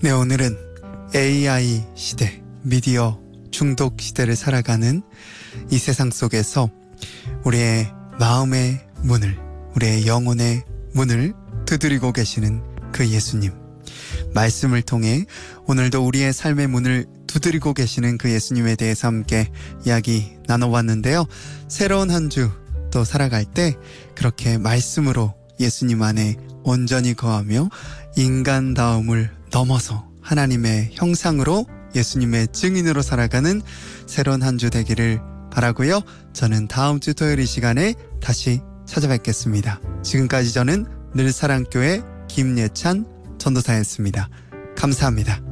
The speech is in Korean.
네, 오늘은 AI 시대, 미디어 중독 시대를 살아가는 이 세상 속에서 우리의 마음의 문을, 우리의 영혼의 문을 두드리고 계시는 그 예수님, 말씀을 통해 오늘도 우리의 삶의 문을 두드리고 계시는 그 예수님에 대해서 함께 이야기 나눠봤는데요. 새로운 한 주 또 살아갈 때 그렇게 말씀으로 예수님 안에 온전히 거하며 인간다움을 넘어서 하나님의 형상으로 예수님의 증인으로 살아가는 새로운 한 주 되기를 바라고요. 저는 다음 주 토요일 이 시간에 다시 찾아뵙겠습니다. 지금까지 저는 늘사랑교회 김예찬 전도사였습니다. 감사합니다.